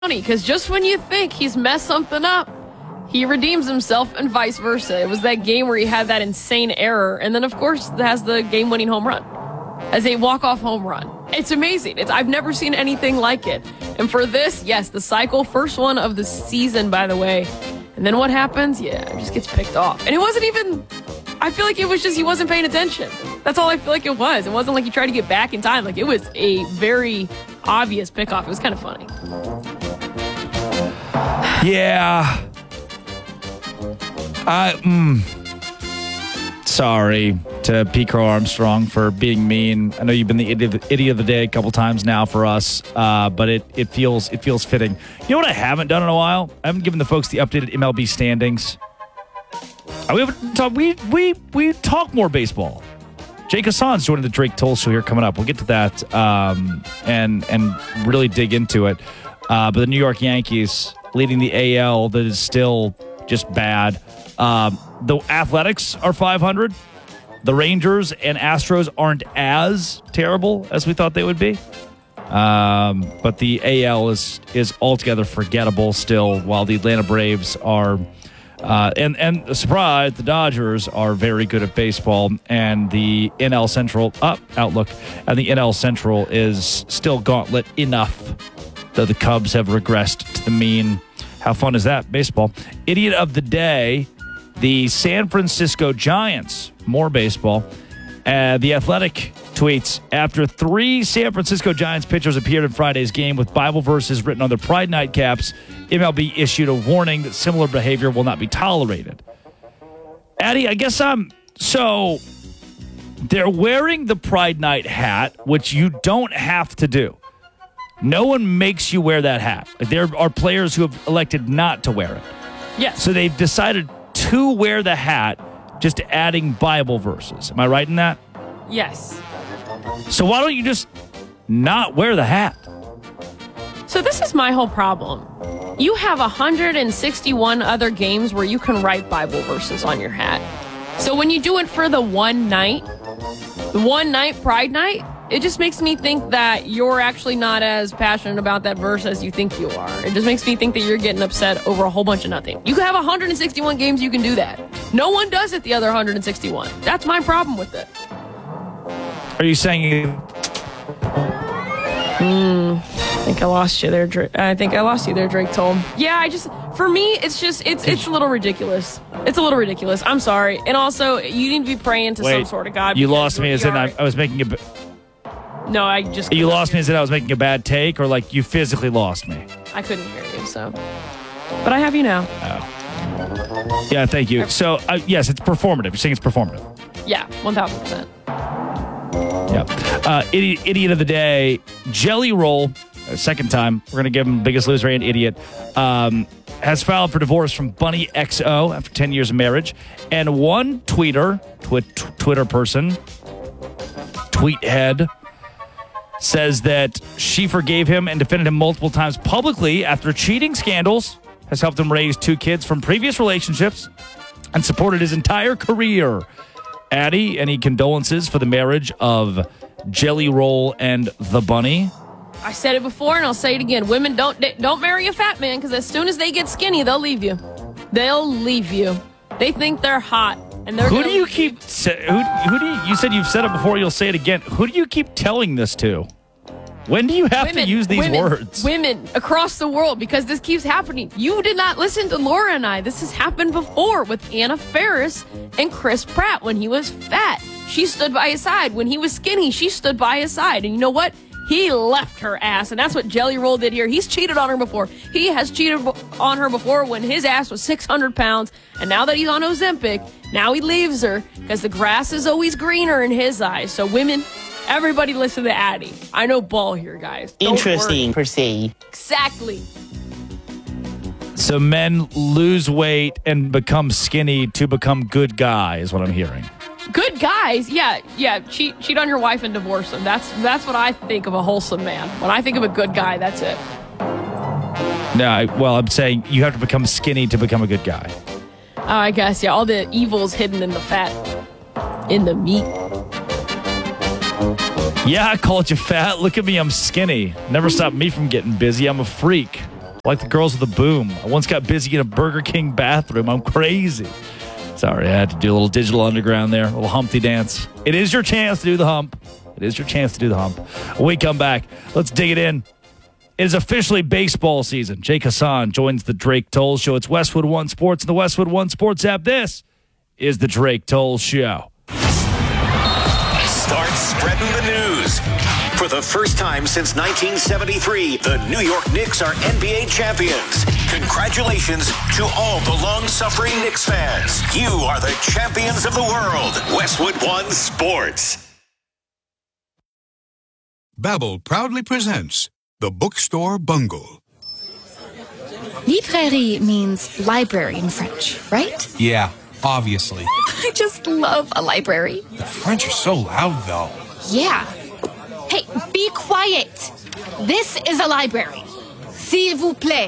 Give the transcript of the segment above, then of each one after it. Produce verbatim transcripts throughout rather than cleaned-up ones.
Because just when you think he's messed something up, he redeems himself and vice versa. It was that game where he had that insane error, and then, of course, has the game-winning home run as a walk-off home run. It's amazing. It's I've never seen anything like it. And for this, yes, the cycle, first one of the season, by the way. And then what happens? Yeah, it just gets picked off. And it wasn't even... I feel like it was just he wasn't paying attention. That's all I feel like it was. It wasn't like he tried to get back in time. Like, it was a very obvious pickoff. It was kind of funny. Yeah. I, mm, sorry to P. Crow Armstrong for being mean. I know you've been the idiot, idiot of the day a couple times now for us, uh, but it, it feels it feels fitting. You know what I haven't done in a while? I haven't given the folks the updated M L B standings. We haven't talk, we we we talk more baseball. Jake Hassan's joining the Drake Toll Show here coming up. We'll get to that um, and and really dig into it. Uh, but the New York Yankees leading the A L, that is still just bad. Um, the Athletics are five hundred. The Rangers and Astros aren't as terrible as we thought they would be. Um, but the A L is is altogether forgettable still, while the Atlanta Braves are... Uh, and, and surprise, the Dodgers are very good at baseball, and the N L Central up outlook, and the N L Central is still gauntlet enough, though the Cubs have regressed to the mean. How fun is that? Baseball. Idiot of the day, the San Francisco Giants. More baseball. Uh, the Athletic tweets, after three San Francisco Giants pitchers appeared in Friday's game with Bible verses written on their Pride Night caps, M L B issued a warning that similar behavior will not be tolerated. Addie, I guess I'm... So, they're wearing the Pride Night hat, which you don't have to do. No one makes you wear that hat. Like, there are players who have elected not to wear it. Yes. So they've decided to wear the hat, just adding Bible verses. Am I right in that? Yes. So why don't you just not wear the hat? So this is my whole problem. You have one hundred sixty-one other games where you can write Bible verses on your hat. So when you do it for the one night, the one night Pride Night, it just makes me think that you're actually not as passionate about that verse as you think you are. It just makes me think that you're getting upset over a whole bunch of nothing. You can have one hundred sixty-one games, you can do that. No one does it the other one hundred sixty-one. That's my problem with it. Are you saying... Hmm... I think I lost you there, Drake. I think I lost you there, Drake Toll. Yeah, I just, for me, it's just, it's it's a little ridiculous. It's a little ridiculous. I'm sorry. And also, you need to be praying to Wait, some sort of God. You lost me as in I, I was making a... No, I just... You lost me as in I was making a bad take, or like you physically lost me? I couldn't hear you, so... But I have you now. Oh. Yeah, thank you. So, uh, yes, it's performative. You're saying it's performative. Yeah, one thousand percent. Yeah. Uh, idiot, idiot of the day, Jelly Roll, uh, second time. We're going to give him Biggest Loser and Idiot. Um, has filed for divorce from Bunny X O after ten years of marriage. And one tweeter, twi- t- Twitter person, Tweethead, says that she forgave him and defended him multiple times publicly after cheating scandals, has helped him raise two kids from previous relationships, and supported his entire career. Addie, any condolences for the marriage of Jelly Roll and the Bunny? I said it before and I'll say it again. Women don't don't marry a fat man because as soon as they get skinny, they'll leave you. They'll leave you. They think they're hot and they're. Who do you keep? You. Say, who who do you? You said you've said it before. You'll say it again. Who do you keep telling this to? When do you have women, to use these women, words? Women across the world, because this keeps happening. You did not listen to Laura and I. This has happened before with Anna Faris and Chris Pratt when he was fat. She stood by his side. When he was skinny, she stood by his side. And you know what? He left her ass. And that's what Jelly Roll did here. He's cheated on her before. He has cheated on her before when his ass was six hundred pounds. And now that he's on Ozempic, now he leaves her because the grass is always greener in his eyes. So women... Everybody listen to Addie. I know ball here, guys. Don't Interesting, worry. per se. Exactly. So men lose weight and become skinny to become good guys, is what I'm hearing. Good guys? Yeah, yeah. Cheat, cheat on your wife and divorce them. That's that's what I think of a wholesome man. When I think of a good guy, that's it. No, I, well, I'm saying you have to become skinny to become a good guy. Oh, I guess, yeah. All the evil's hidden in the fat, in the meat. Yeah, I called you fat. Look at me, I'm skinny. Never stopped me from getting busy. I'm a freak. Like the girls with the boom. I once got busy in a Burger King bathroom. I'm crazy. Sorry, I had to do a little Digital Underground there, a little Humpty dance. It is your chance to do the hump. It is your chance to do the hump. When we come back, let's dig it in. It is officially baseball season. Jake Hassan joins the Drake Toll Show. It's Westwood One Sports and the Westwood One Sports app. This is the Drake Toll Show. Start spreading the news. For the first time since nineteen seventy-three, the New York Knicks are N B A champions. Congratulations to all the long-suffering Knicks fans. You are the champions of the world. Westwood One Sports. Babbel proudly presents The Bookstore Bungle. Librairie means library in French, right? Yeah, obviously. I just love a library. The French are so loud, though. Yeah. Hey, be quiet. This is a library. S'il vous plaît.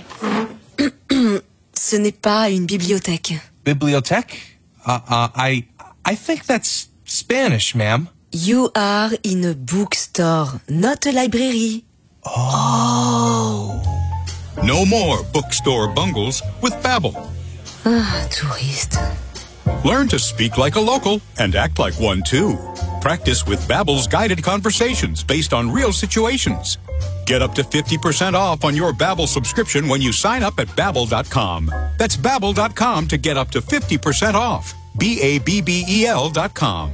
Ce n'est pas une bibliothèque. Bibliothèque? Uh, uh, I, I think that's Spanish, ma'am. You are in a bookstore, not a library. Oh. No more bookstore bungles with Babbel. Ah, touriste. Learn to speak like a local and act like one too. Practice with Babbel's guided conversations based on real situations. Get up to fifty percent off on your Babbel subscription when you sign up at Babbel dot com. That's Babbel dot com to get up to fifty percent off. B A B B E L dot com.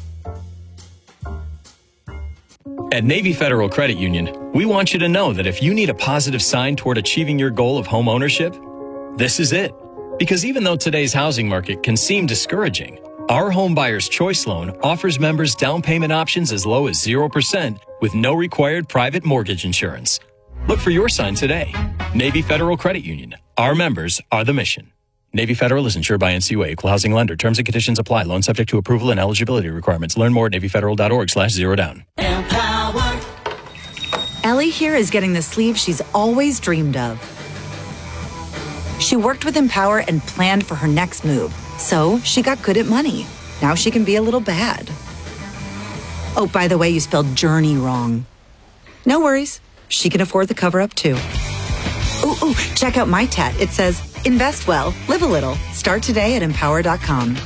At Navy Federal Credit Union, we want you to know that if you need a positive sign toward achieving your goal of home ownership, this is it. Because even though today's housing market can seem discouraging, our Home Buyer's Choice Loan offers members down payment options as low as zero percent with no required private mortgage insurance. Look for your sign today. Navy Federal Credit Union. Our members are the mission. Navy Federal is insured by N C U A, Equal Housing Lender. Terms and conditions apply. Loan subject to approval and eligibility requirements. Learn more at navy federal dot org slash zero down. Empower. Ellie here is getting the sleeve she's always dreamed of. She worked with Empower and planned for her next move. So she got good at money. Now she can be a little bad. Oh, by the way, you spelled journey wrong. No worries. She can afford the cover-up too. Ooh, ooh, check out my tat. It says, invest well, live a little. Start today at empower dot com.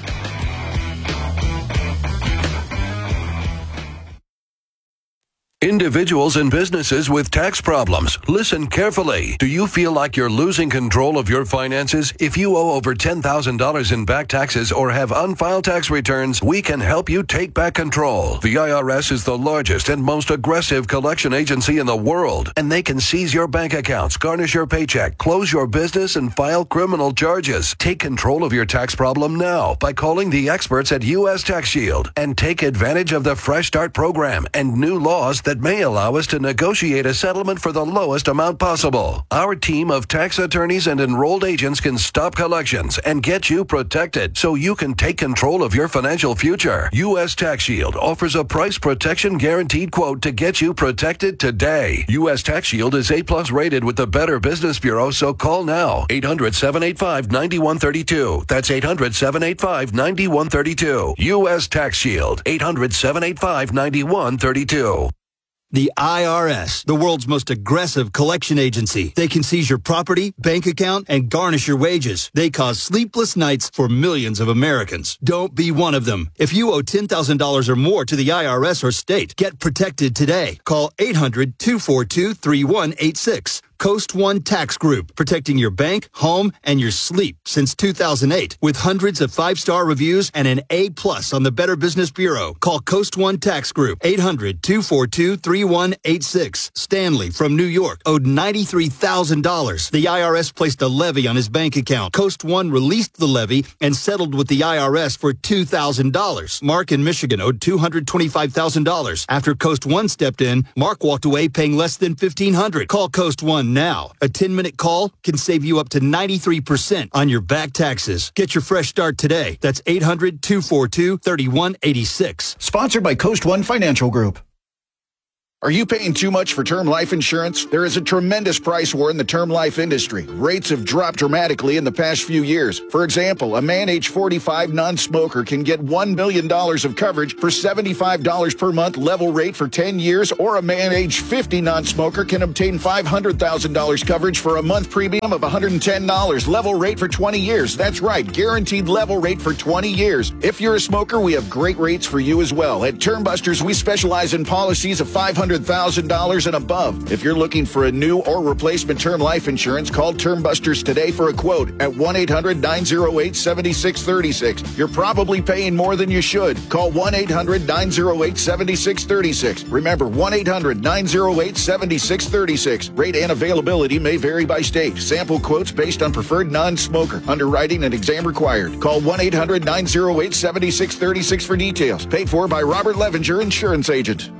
Individuals and businesses with tax problems, listen carefully. Do you feel like you're losing control of your finances? If you owe over ten thousand dollars in back taxes or have unfiled tax returns, we can help you take back control. The I R S is the largest and most aggressive collection agency in the world, and they can seize your bank accounts, garnish your paycheck, close your business, and file criminal charges. Take control of your tax problem now by calling the experts at U S Tax Shield and take advantage of the Fresh Start program and new laws that that may allow us to negotiate a settlement for the lowest amount possible. Our team of tax attorneys and enrolled agents can stop collections and get you protected so you can take control of your financial future. U S Tax Shield offers a price protection guaranteed quote to get you protected today. U S Tax Shield is A plus rated with the Better Business Bureau, so call now. eight hundred, seven eight five, nine one three two. That's eight hundred, seven eight five, nine one three two. U S Tax Shield. eight hundred, seven eight five, nine one three two. The I R S, the world's most aggressive collection agency. They can seize your property, bank account, and garnish your wages. They cause sleepless nights for millions of Americans. Don't be one of them. If you owe ten thousand dollars or more to the I R S or state, get protected today. Call eight hundred, two four two, three one eight six. Coast One Tax Group, protecting your bank, home, and your sleep since two thousand eight. With hundreds of five-star reviews and an A plus on the Better Business Bureau. Call Coast One Tax Group, eight hundred, two four two, three one eight six. Stanley from New York owed ninety-three thousand dollars. The I R S placed a levy on his bank account. Coast One released the levy and settled with the I R S for two thousand dollars. Mark in Michigan owed two hundred twenty-five thousand dollars. After Coast One stepped in, Mark walked away paying less than fifteen hundred dollars. Call Coast One now. A ten-minute call can save you up to ninety-three percent on your back taxes. Get your fresh start today. That's eight hundred, two four two, three one eight six. Sponsored by Coast One Financial Group. Are you paying too much for term life insurance? There is a tremendous price war in the term life industry. Rates have dropped dramatically in the past few years. For example, a man age forty-five non-smoker can get one million dollars of coverage for seventy-five dollars per month level rate for ten years, or a man age fifty non-smoker can obtain five hundred thousand dollars coverage for a month premium of one hundred ten dollars level rate for twenty years. That's right, guaranteed level rate for twenty years. If you're a smoker, we have great rates for you as well. At Term Busters, we specialize in policies of five hundred thousand dollars and above. If you're looking for a new or replacement term life insurance, call Term Busters today for a quote at one eight hundred nine oh eight seven six three six. You're probably paying more than you should. Call one eight hundred nine oh eight seven six three six. Remember, one eight hundred nine oh eight seven six three six. Rate and availability may vary by state. Sample quotes based on preferred non-smoker. Underwriting and exam required. Call one eight hundred nine oh eight seven six three six for details. Paid for by Robert Levinger, Insurance Agent.